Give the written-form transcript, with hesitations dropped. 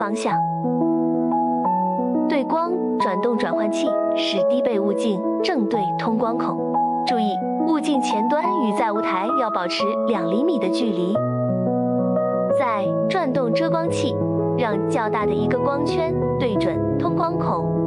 方向。对光转动转换器使低倍物镜正对通光孔，注意物镜前端与载物台要保持2厘米的距离。再转动遮光器，让较大的一个光圈对准通光孔。